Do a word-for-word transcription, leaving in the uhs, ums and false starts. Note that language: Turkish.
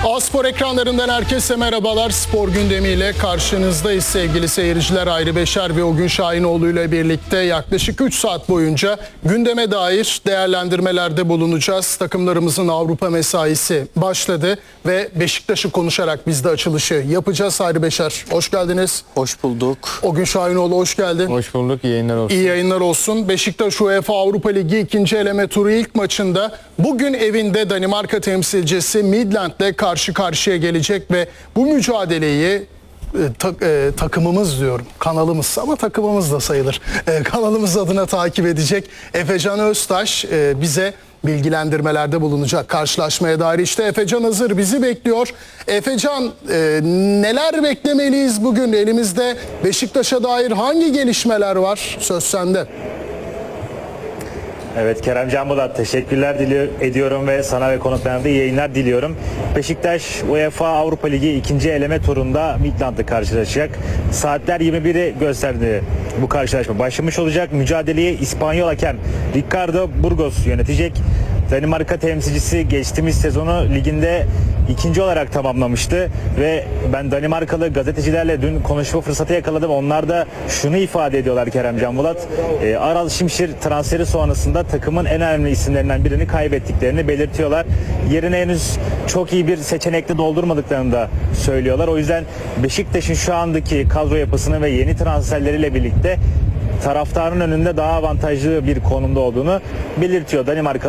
A-Spor ekranlarından herkese merhabalar. Spor gündemiyle karşınızdayız sevgili seyirciler. Ayrı Beşer ve Ogün Şahinoğlu ile birlikte yaklaşık üç saat boyunca gündeme dair değerlendirmelerde bulunacağız. Takımlarımızın Avrupa mesaisi başladı ve Beşiktaş'ı konuşarak biz de açılışı yapacağız. Ayrı Beşer, hoş geldiniz. Hoş bulduk. Ogün Şahinoğlu, hoş geldin. Hoş bulduk, iyi yayınlar olsun. İyi yayınlar olsun. Beşiktaş UEFA Avrupa Ligi ikinci eleme turu ilk maçında bugün evinde Danimarka temsilcisi Midland'le karşı karşıya gelecek ve bu mücadeleyi e, ta, e, takımımız diyorum, kanalımız ama takımımız da sayılır. E, kanalımız adına takip edecek Efecan Öztaş e, bize bilgilendirmelerde bulunacak karşılaşmaya dair. İşte Efecan hazır, bizi bekliyor. Efecan, e, neler beklemeliyiz bugün? Elimizde Beşiktaş'a dair hangi gelişmeler var? Söz sende. Evet Kerem Can Bulat, teşekkürler diliyor, ediyorum ve sana ve konuklarına da iyi yayınlar diliyorum. Beşiktaş UEFA Avrupa Ligi ikinci eleme turunda Midland'la karşılaşacak. Saatler yirmi biri gösterdi, bu karşılaşma başlamış olacak. Mücadeleyi İspanyol hakem Ricardo Burgos yönetecek. Danimarka temsilcisi geçtiğimiz sezonu liginde ikinci olarak tamamlamıştı ve ben Danimarkalı gazetecilerle dün konuşma fırsatı yakaladım. Onlar da şunu ifade ediyorlar Kerem Can Bulat. E, Aral Şimşir transferi sonrasında takımın en önemli isimlerinden birini kaybettiklerini belirtiyorlar. Yerine henüz çok iyi bir seçenekle doldurmadıklarını da söylüyorlar. O yüzden Beşiktaş'ın şu andaki kadro yapısını ve yeni transferleriyle birlikte taraftarın önünde daha avantajlı bir konumda olduğunu belirtiyor. Danimarka